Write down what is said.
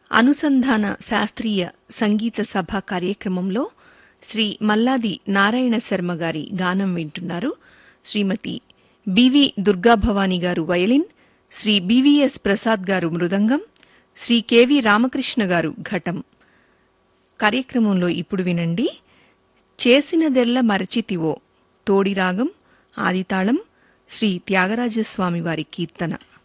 అనుసంధాన శాస్త్రీయ సంగీత సభ కార్యక్రమంలో శ్రీ మల్లాది నారాయణ శర్మ గారి గానం వింటున్నారు. శ్రీమతి బివి దుర్గాభవాని గారు వయలిన్, శ్రీ బివిఎస్ ప్రసాద్ గారు మృదంగం, శ్రీ కెవి రామకృష్ణ గారు ఘటం. కార్యక్రమంలో ఇప్పుడు వినండి. చేసినదెల్ల మరచితివో తోడిరాగం ఆదితాళం శ్రీ త్యాగరాజస్వామి వారి కీర్తన.